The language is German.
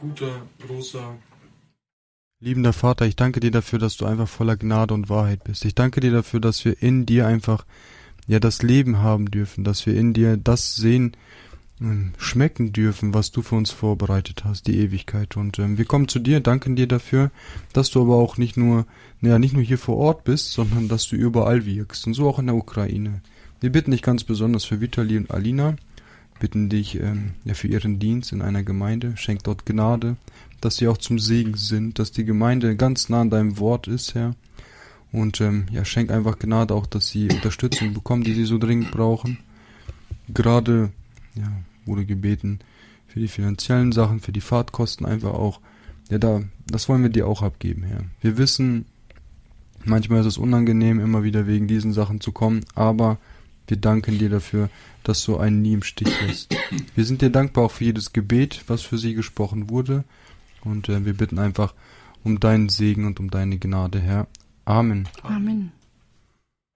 guter, großer, liebender Vater, ich danke dir dafür, dass du einfach voller Gnade und Wahrheit bist. Ich danke dir dafür, dass wir in dir einfach das Leben haben dürfen, dass wir in dir das sehen, schmecken dürfen, was du für uns vorbereitet hast, die Ewigkeit. Und wir kommen zu dir, danken dir dafür, dass du aber auch nicht nur hier vor Ort bist, sondern dass du überall wirkst. Und so auch in der Ukraine. Wir bitten dich ganz besonders für Vitali und Alina, bitten dich für ihren Dienst in einer Gemeinde. Schenk dort Gnade, dass sie auch zum Segen sind, dass die Gemeinde ganz nah an deinem Wort ist, Herr. Und schenk einfach Gnade auch, dass sie Unterstützung bekommen, die sie so dringend brauchen. Gerade wurde gebeten für die finanziellen Sachen, für die Fahrtkosten einfach auch. Das wollen wir dir auch abgeben, Herr. Wir wissen, manchmal ist es unangenehm, immer wieder wegen diesen Sachen zu kommen, aber wir danken dir dafür, dass du einen nie im Stich lässt. Wir sind dir dankbar auch für jedes Gebet, was für sie gesprochen wurde. Und wir bitten einfach um deinen Segen und um deine Gnade, Herr. Amen. Amen.